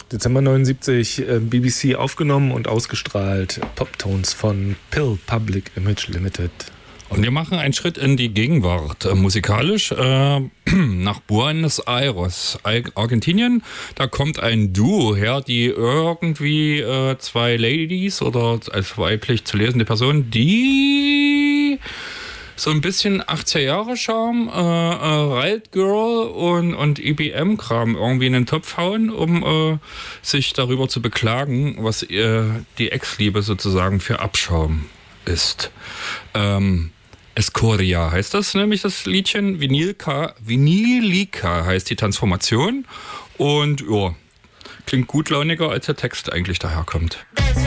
Dezember 79, BBC aufgenommen und ausgestrahlt. Poptones von Pill Public Image Limited. Und wir machen einen Schritt in die Gegenwart musikalisch nach Buenos Aires, Argentinien. Da kommt ein Duo her, die irgendwie zwei Ladies oder als weiblich zu lesende Person, die so ein bisschen 80er-Jahre-Charme, Riot Girl und EBM-Kram irgendwie in den Topf hauen, um sich darüber zu beklagen, was die Ex-Liebe sozusagen für Abschaum ist. Escoria heißt das, nämlich das Liedchen. Vinilica heißt die Transformation. Und ja, klingt gutlauniger, als der Text eigentlich daherkommt.